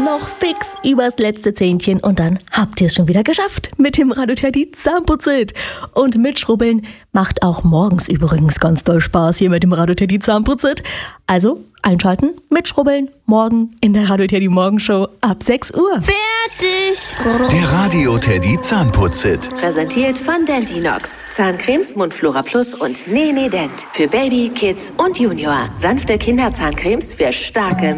Noch fix übers letzte Zähnchen und dann habt ihr es schon wieder geschafft mit dem Radotherapie Zahnputzit. Und mitschrubbeln macht auch morgens übrigens ganz doll Spaß hier mit dem Radotherapie Zahnputzit. Also einschalten, mitschrubbeln, morgen in der Radotherapie Morgenshow ab 6 Uhr. Fertig! Der Radotherapie Zahnputzit. Präsentiert von Dentinox. Zahncremes, Mundflora Plus und Nene Dent. Für Baby, Kids und Junior. Sanfte Kinderzahncremes für starke